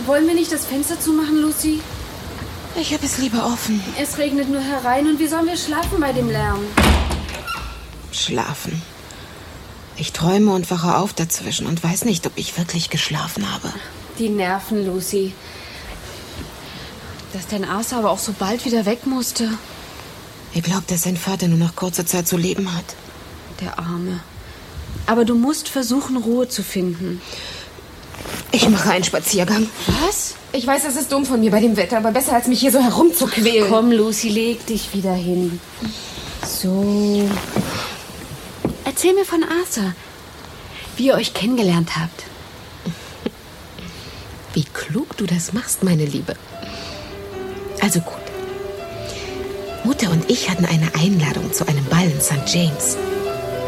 Wollen wir nicht das Fenster zumachen, Lucy? Ich habe es lieber offen. Es regnet nur herein und wie sollen wir schlafen bei dem Lärm? Schlafen. Ich träume und wache auf dazwischen und weiß nicht, ob ich wirklich geschlafen habe. Die Nerven, Lucy. Dass dein Arthur aber auch so bald wieder weg musste. Er glaubt, dass sein Vater nur noch kurze Zeit zu leben hat. Der Arme. Aber du musst versuchen, Ruhe zu finden. Ich mache einen Spaziergang. Was? Ich weiß, das ist dumm von mir bei dem Wetter, aber besser als mich hier so herumzuquälen. Komm, Lucy, leg dich wieder hin. So. Erzähl mir von Arthur, wie ihr euch kennengelernt habt. Wie klug du das machst, meine Liebe. Also gut. Mutter und ich hatten eine Einladung zu einem Ball in St. James.